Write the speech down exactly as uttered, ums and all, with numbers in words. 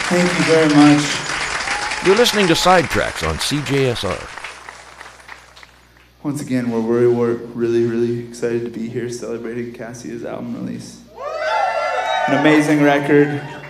Thank you very much. You're listening to Sidetracks on C J S R. Once again, we're, we're, we're really, really excited to be here celebrating Cassia's album release. An amazing record.